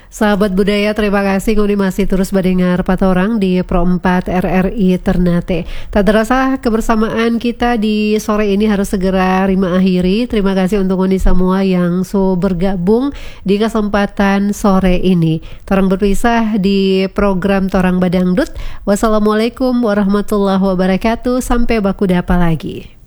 Sahabat budaya, terima kasih kuni masih terus mendengar patorang di Pro 4 RRI Ternate. Tak terasa kebersamaan kita di sore ini harus segera rima akhiri. Terima kasih untuk kuni semua yang bergabung di kesempatan sore ini. Torang berpisah di program Torang Badangdut. Wassalamualaikum warahmatullahi wabarakatuh. Sampai baku dapa lagi.